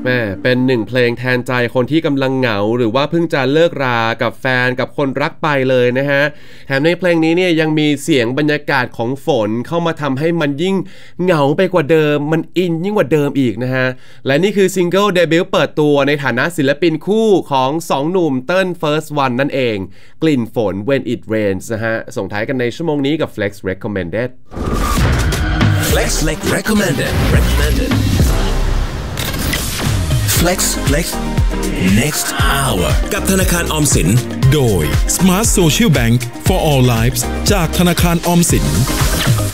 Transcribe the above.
แม่เป็นหนึ่งเพลงแทนใจคนที่กำลังเหงาหรือว่าเพิ่งจะเลิกรากับแฟนกับคนรักไปเลยนะฮะแถมในเพลงนี้เนี่ยยังมีเสียงบรรยากาศของฝนเข้ามาทำให้มันยิ่งเหงาไปกว่าเดิมมันอินยิ่งกว่าเดิมอีกนะฮะและนี่คือซิงเกิลเดบิวต์เปิดตัวในฐานะศิลปินคู่ของ2หนุ่มเติ้ล First One นั่นเองกลิ่นฝน When It Rains นะฮะส่งท้ายกันในชั่วโมงนี้กับ Flex Recommended Flex Recommended Flex Next Hour กับธนาคารออมสินโดย Smart Social Bank for All Lives จากธนาคารออมสิน